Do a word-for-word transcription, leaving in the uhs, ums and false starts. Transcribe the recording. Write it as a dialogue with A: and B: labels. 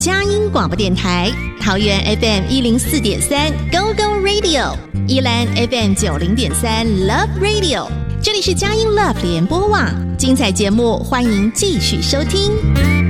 A: 佳音广播电台，桃园 F M 一零四点三 Go Go Radio， 宜兰 F M 九零点三 Love Radio， 这里是佳音 Love 联播网，精彩节目欢迎继续收听。